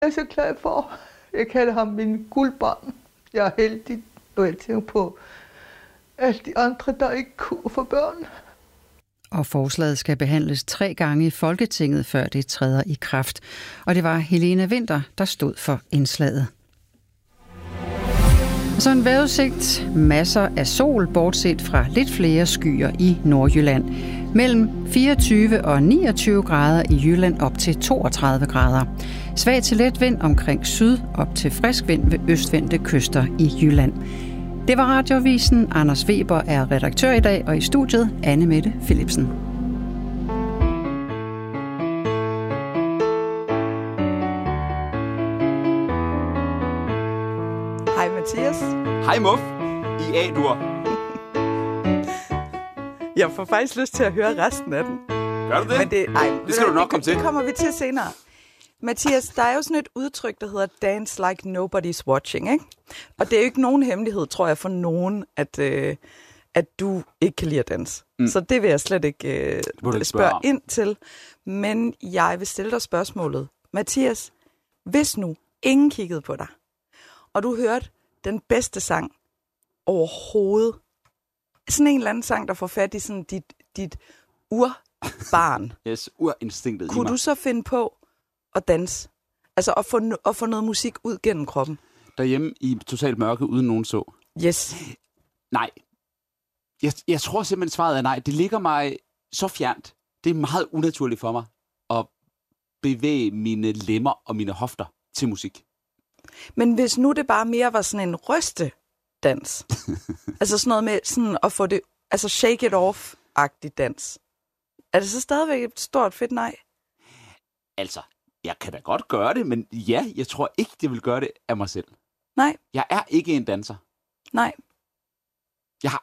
Jeg er så glad for. Jeg kalder ham min guldbarn. Jeg er heldig, når jeg tænker på alle de andre, der ikke kunne få børn. Og forslaget skal behandles 3 gange i Folketinget, før det træder i kraft. Og det var Helena Winther, der stod for indslaget. Så en vejrudsigt, masser af sol, bortset fra lidt flere skyer i Nordjylland. Mellem 24 og 29 grader i Jylland op til 32 grader. Svag til let vind omkring syd, op til frisk vind ved østvendte kyster i Jylland. Det var Radioavisen. Anders Weber er redaktør i dag, og i studiet Anne Mette Philipsen. Hej Mathias. Hej Muff, i A-dur. Jeg får faktisk lyst til at høre resten af den. Gør du det? Men det skal du nok komme til. Det kommer vi til senere. Mathias, der er jo sådan et udtryk, der hedder dance like nobody's watching, ikke? Og det er jo ikke nogen hemmelighed, tror jeg, for nogen, at du ikke kan lide at danse. Så det vil jeg slet ikke spørge ind til. Men jeg vil stille dig spørgsmålet. Mathias, hvis nu ingen kiggede på dig, og du hørte den bedste sang overhovedet, sådan en eller anden sang, der får fat i sådan dit urbarn. Yes, urinstinktet i mig. Kunne du så finde på at danse? Altså at få noget musik ud gennem kroppen? Derhjemme i totalt mørke, uden nogen så? Yes. Nej. Jeg tror simpelthen, svaret er nej. Det ligger mig så fjernt. Det er meget unaturligt for mig at bevæge mine lemmer og mine hofter til musik. Men hvis nu det bare mere var sådan en rystedans, altså sådan noget med sådan at få det, altså shake it off-agtig dans, er det så stadigvæk et stort fedt nej? Altså, jeg kan da godt gøre det, men ja, jeg tror ikke, det vil gøre det af mig selv. Nej. Jeg er ikke en danser. Nej. Ja.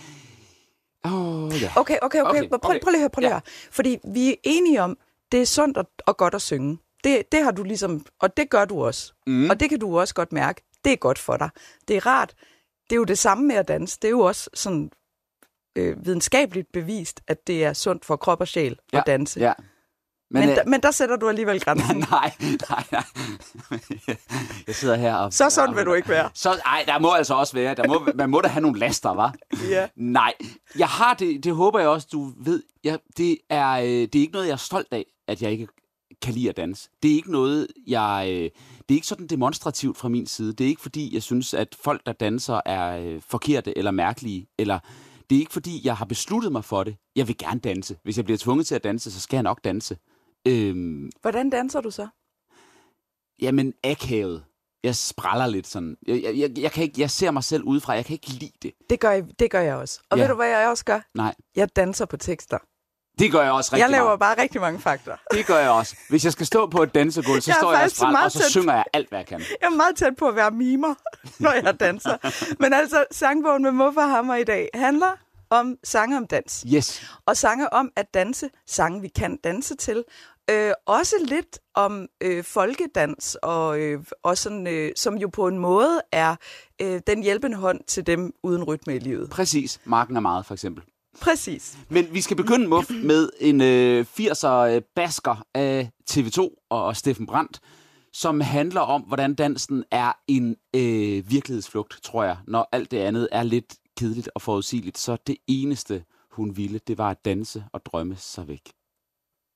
Okay. Prøv lige at høre. Fordi vi er enige om, det er sundt og godt at synge. Det har du ligesom, og det gør du også. Og det kan du også godt mærke. Det er godt for dig. Det er rart. Det er jo det samme med at danse. Det er jo også sådan videnskabeligt bevist, at det er sundt for krop og sjæl at danse. Ja. Men der sætter du alligevel grænsen. Nej. Jeg sidder her og... Så sådan vil du ikke være. Nej, der må altså også være. Man må da have nogle laster, hva'? Ja. Nej, jeg har det håber jeg også, du ved. Det er ikke noget, jeg er stolt af, at jeg ikke kan lide at danse. Det er ikke noget, det er ikke sådan demonstrativt fra min side. Det er ikke fordi, jeg synes, at folk, der danser, er forkerte eller mærkelige, eller... Det er ikke fordi, jeg har besluttet mig for det. Jeg vil gerne danse. Hvis jeg bliver tvunget til at danse, så skal jeg nok danse. Hvordan danser du så? Jamen, akavet. Jeg spræller lidt sådan. Jeg kan ikke, jeg ser mig selv udefra. Jeg kan ikke lide det. Det gør jeg også. Og ved du, hvad jeg også gør? Nej. Jeg danser på tekster. Det gør jeg også rigtig meget. Jeg laver bare rigtig mange fakter. Det gør jeg også. Hvis jeg skal stå på et dansegulv, så står jeg og spræller, og så synger jeg alt, hvad jeg kan. Jeg er meget tæt på at være mimer, når jeg danser. Men altså, sangbogen med Muffe og Hammer i dag handler om sange om dans. Yes. Og sange om at danse, sange vi kan danse til. Også lidt om folkedans, og sådan, som jo på en måde er den hjælpende hånd til dem uden rytme i livet. Præcis. Marken er meget, for eksempel. Præcis. Men vi skal begynde, Muff, med en 80'er basker af TV2 og Steffen Brandt, som handler om, hvordan dansen er en virkelighedsflugt, tror jeg. Når alt det andet er lidt kedeligt og forudsigeligt, så det eneste, hun ville, det var at danse og drømme sig væk.